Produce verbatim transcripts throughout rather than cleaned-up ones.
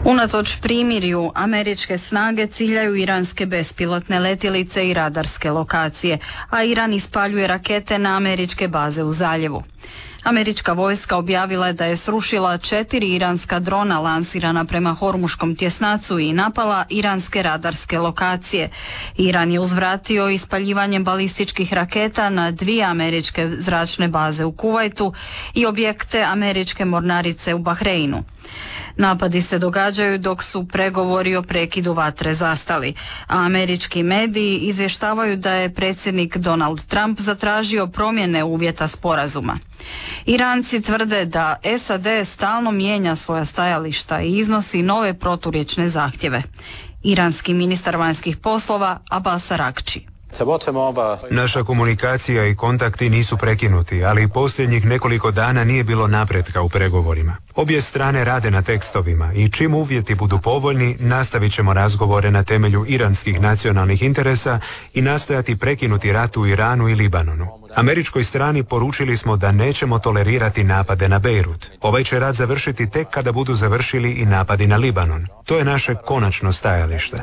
Unatoč primirju, američke snage ciljaju iranske bespilotne letjelice i radarske lokacije, a Iran ispaljuje rakete na američke baze u zaljevu. Američka vojska objavila je da je srušila četiri iranska drona lansirana prema Hormuškom tjesnacu i napala iranske radarske lokacije. Iran je uzvratio ispaljivanjem balističkih raketa na dvije američke zračne baze u Kuvajtu i objekte američke mornarice u Bahreinu. Napadi se događaju dok su pregovori o prekidu vatre zastali, a američki mediji izvještavaju da je predsjednik Donald Trump zatražio promjene uvjeta sporazuma. Iranci tvrde da S A D stalno mijenja svoja stajališta i iznosi nove proturječne zahtjeve. Iranski ministar vanjskih poslova Abbas Araghchi. Naša komunikacija i kontakti nisu prekinuti, ali posljednjih nekoliko dana nije bilo napretka u pregovorima. Obje strane rade na tekstovima i čim uvjeti budu povoljni, nastavit ćemo razgovore na temelju iranskih nacionalnih interesa i nastojati prekinuti rat u Iranu i Libanonu. Američkoj strani poručili smo da nećemo tolerirati napade na Bejrut. Ovaj će rat završiti tek kada budu završili i napadi na Libanon. To je naše konačno stajalište.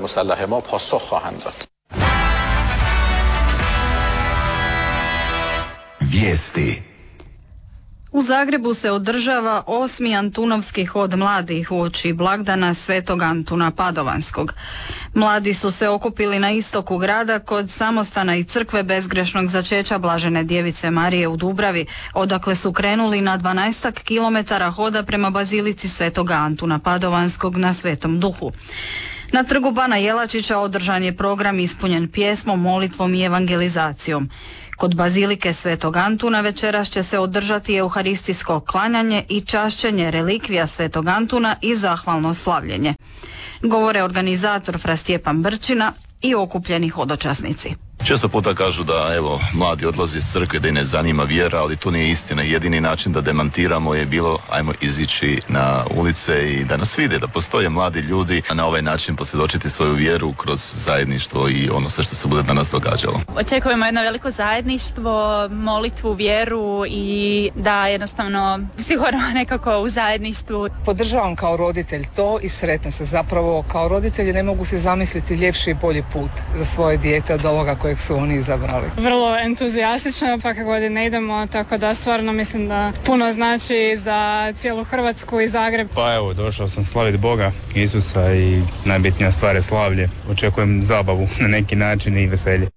Vijesti. U Zagrebu se održava osmi Antunovski hod mladih uoči blagdana Svetog Antuna Padovanskog. Mladi su se okupili na istoku grada kod samostana i crkve bezgrešnog začeća Blažene djevice Marije u Dubravi, odakle su krenuli na dvanaestak kilometara hoda prema bazilici Svetog Antuna Padovanskog na Svetom Duhu. Na trgu Bana Jelačića održan je program ispunjen pjesmom, molitvom i evangelizacijom. Kod bazilike Svetog Antuna večeras će se održati euharistijsko klanjanje i čašćenje relikvija Svetog Antuna i zahvalno slavljenje. Govore organizator Fra Stjepan Brčina i okupljeni hodočasnici. Često puta kažu da evo mladi odlaze iz crkve, da ih ne zanima vjera, ali to nije istina. Jedini način da demantiramo je bilo ajmo izići na ulice i da nas vide, da postoje mladi ljudi, a na ovaj način posvjedočiti svoju vjeru kroz zajedništvo i ono sve što se bude danas događalo. Očekujemo jedno veliko zajedništvo, molitvu, vjeru i da jednostavno sigurno nekako u zajedništvu. Podržavam kao roditelj to i sretna se. Zapravo kao roditelji ne mogu se zamisliti ljepši i bolji put za svoje dijete od ovoga kojeg su oni izabrali. Vrlo entuzijastično, svake godine idemo, tako da stvarno mislim da puno znači za cijelu Hrvatsku i Zagreb. Pa evo, došao sam slaviti Boga, Isusa i najbitnija stvar je slavlje. Očekujem zabavu na neki način i veselje.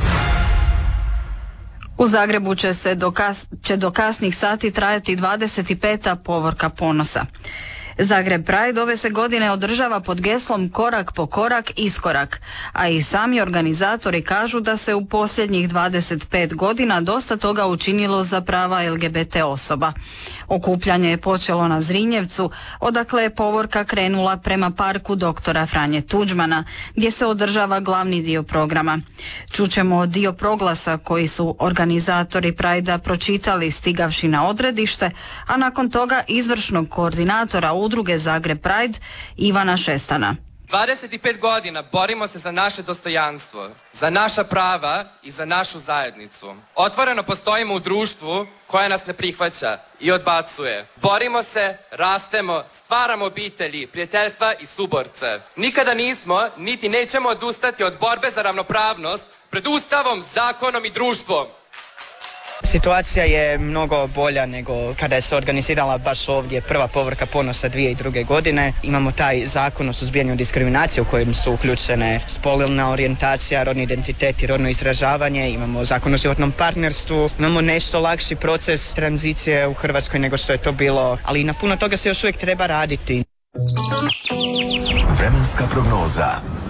U Zagrebu će se do, kas, će do kasnih sati trajati dvadeset peta povorka ponosa. Zagreb Pride ove se godine održava pod geslom korak po korak, iskorak, a i sami organizatori kažu da se u posljednjih dvadeset pet godina dosta toga učinilo za prava L G B T osoba. Okupljanje je počelo na Zrinjevcu, odakle je povorka krenula prema parku doktora Franje Tuđmana, gdje se održava glavni dio programa. Čućemo dio proglasa koji su organizatori Pride-a pročitali stigavši na odredište, a nakon toga izvršnog koordinatora udruge Zagreb Pride Ivana Šestana. dvadeset pet godina borimo se za naše dostojanstvo, za naša prava i za našu zajednicu. Otvoreno postojimo u društvu koje nas ne prihvaća i odbacuje. Borimo se, rastemo, stvaramo obitelji, prijateljstva i suborce. Nikada nismo, niti nećemo odustati od borbe za ravnopravnost pred Ustavom, zakonom i društvom. Situacija je mnogo bolja nego kada je se organizirala baš ovdje prva povorka ponosa dvije tisuće druge. godine. Imamo taj zakon o suzbijanju diskriminacije u kojem su uključene spolna orijentacija, rodni identitet i rodno izražavanje. Imamo zakon o životnom partnerstvu. Imamo nešto lakši proces tranzicije u Hrvatskoj nego što je to bilo, ali na puno toga se još uvijek treba raditi. Vremenska prognoza.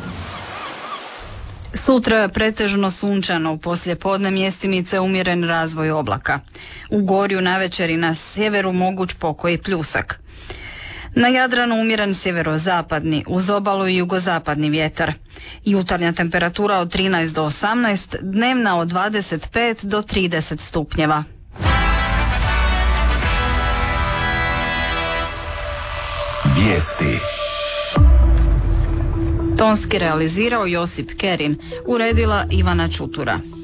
Sutra je pretežno sunčano, u poslijepodne mjestimice umjeren razvoj oblaka. U Gorju navečer i na sjeveru moguć pokoji pljusak. Na Jadranu umjeren sjeverozapadni, uz obalu i jugozapadni vjetar. Jutarnja temperatura od trinaest do osamnaest, dnevna od dvadeset pet do trideset stupnjeva. Vijesti. Tonski realizirao Josip Kerin, uredila Ivana Čutura.